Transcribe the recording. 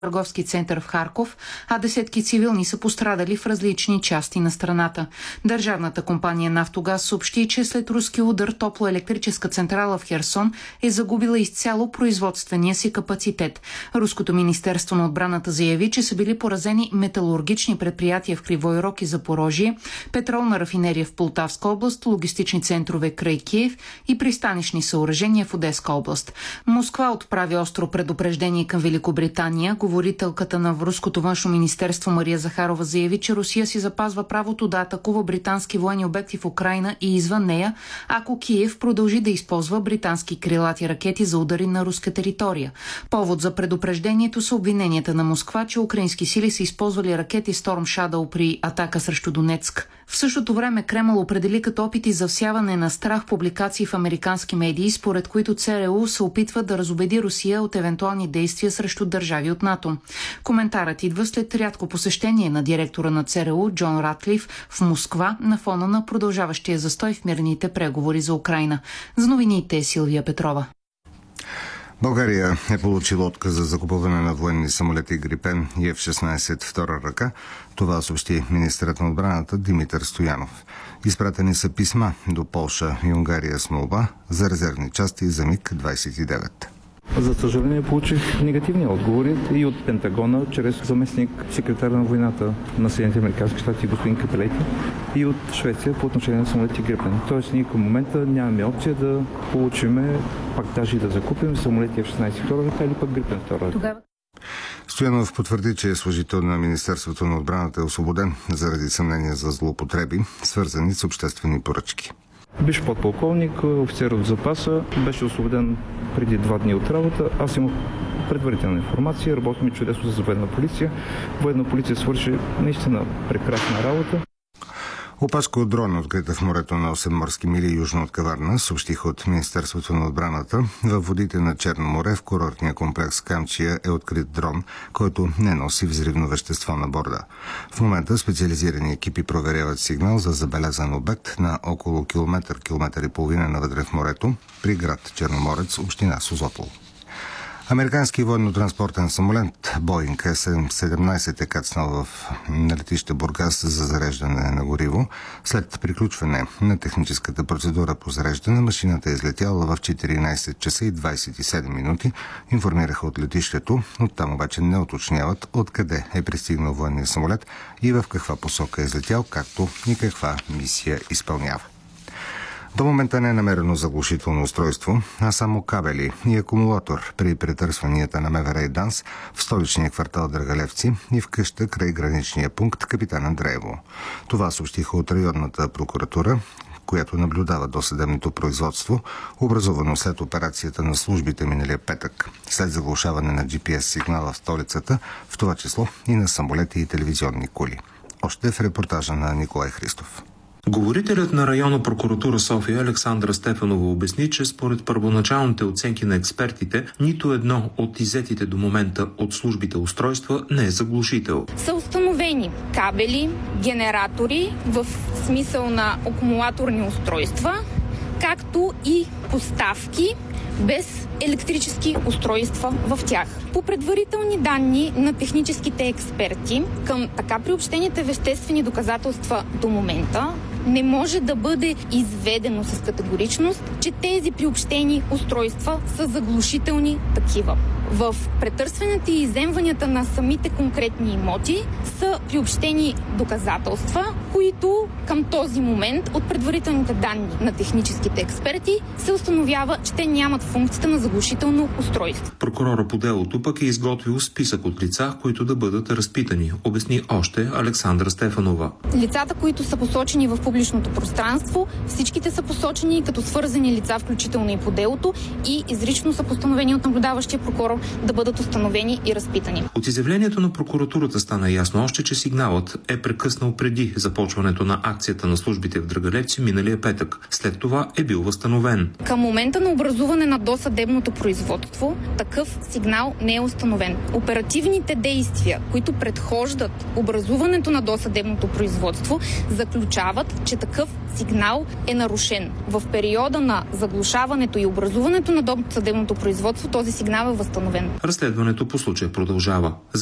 търговски център в Харков, а десетки цивилни са пострадали в различни части на страната. Държавната компания Нафтогаз съобщи, че след руски удар топлоелектрическа централа в Херсон е загубила изцяло производствения си капацитет. Руското министерство на отбраната заяви, че са били поразени металургични предприятия в Кривой Рог и Запорожие, петролна рафинерия в Полтавска област, логистични центрове край Киев и пристанищни съоръжения в Одеска област. Москва отправи остро предупреждение към Великобритания. Говорителката на руското външно министерство Мария Захарова заяви, че Русия си запазва правото да атакува британски военни обекти в Украйна и извън нея, ако Киев продължи да използва британски крилати ракети за удари на руска територия. Повод за предупреждението са обвиненията на Москва, че украински сили са използвали ракети Storm Shadow при атака срещу Донецк. В същото време Кремъл определи като опити за всяване на страх публикации в американски медии, според които ЦРУ се опитва да разубеди Русия от евентуални действия срещу държави от НАТО. Коментарът идва след рядко посещение на директора на ЦРУ Джон Ратклиф в Москва на фона на продължаващия застой в мирните преговори за Украйна. За новините е Силвия Петрова. България е получила отказ за закупуване на военни самолети Грипен и F-16 втора ръка. Това съобщи министърът на отбраната Димитър Стоянов. Изпратени са писма до Полша и Унгария с молба за резервни части за МиГ-29. За съжаление получих негативни отговори и от Пентагона, чрез заместник секретар на войната на Съединените американски щати господин Капелети, и от Швеция по отношение на самолети Грипен. Тоест ние към момента нямаме опция да получиме, пак даже и да закупим самолети F-16 втора ръка или пък Грипен втора ръка. Стоянов потвърди, че служител на Министерството на отбраната е освободен заради съмнения за злоупотреби, свързани с обществени поръчки. Биш подполковник, офицер от запаса, беше освободен преди 2 дни от работа. Аз имах предварителна информация, работим чудесно за военна полиция. Военна полиция свърши наистина прекрасна работа. Опашка от дрон, открита в морето на 8 морски мили южно от Каварна, съобщиха от Министерството на отбраната. Във водите на Черно море в курортния комплекс Камчия е открит дрон, който не носи взривно вещество на борда. В момента специализирани екипи проверяват сигнал за забелязан обект на около километър и половина навътре в морето при град Черноморец, община Созопол. Американски военно-транспортен самолет Боинг С-17 е кацнал на летище Бургас за зареждане на гориво. След приключване на техническата процедура по зареждане, машината е излетяла в 14 часа и 27 минути, информираха от летището. Оттам обаче не уточняват откъде е пристигнал военния самолет и в каква посока е излетял, както и каква мисия изпълнява. До момента не е намерено заглушително устройство, а само кабели и акумулатор при претърсванията на МВР и ДАНС в столичния квартал Драгалевци и в къща край граничния пункт Капитан Андреево. Това съобщиха от районната прокуратура, която наблюдава досъдебното производство, образовано след операцията на службите миналия петък, след заглушаване на GPS сигнала в столицата, в това число и на самолети и телевизионни кули. Още в репортажа на Николай Христов. Говорителят на районна прокуратура София Александра Стефанова обясни, че според първоначалните оценки на експертите, нито едно от иззетите до момента от службите устройства не е заглушител. Са установени кабели, генератори в смисъл на акумулаторни устройства, както и поставки без електрически устройства в тях. По предварителни данни на техническите експерти, към така приобщените веществени доказателства до момента не може да бъде изведено с категоричност, че тези приобщени устройства са заглушителни такива. В претърсванията и изземванията на самите конкретни имоти са приобщени доказателства, които към този момент от предварителните данни на техническите експерти се установява, че те нямат функцията на заглушително устройство. Прокурора по делото пък е изготвил списък от лица, които да бъдат разпитани, обясни още Александра Стефанова. Лицата, които са посочени в публичното пространство, всичките са посочени като свързани лица, включително и по делото, и изрично са постановени от наблюдаващия прокурор да бъдат установени и разпитани. От изявлението на прокуратурата стана ясно още, че сигналът е прекъснал преди започването на акцията на службите в Драгалевци миналия петък. След това е бил възстановен. Към момента на образуване на досъдебното производство такъв сигнал не е установен. Оперативните действия, които предхождат образуването на досъдебното производство, заключават, че такъв сигнал е нарушен. В периода на заглушаването и образуването на досъдебното производство този сигнал е възстановен. установен. Разследването по случая продължава.